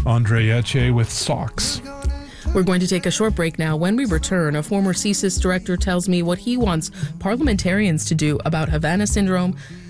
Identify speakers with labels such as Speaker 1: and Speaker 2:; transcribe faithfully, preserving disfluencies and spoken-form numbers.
Speaker 1: Andre Etche with Socks.
Speaker 2: We're going to take a short break now. When we return, a former C S I S director tells me what he wants parliamentarians to do about Havana syndrome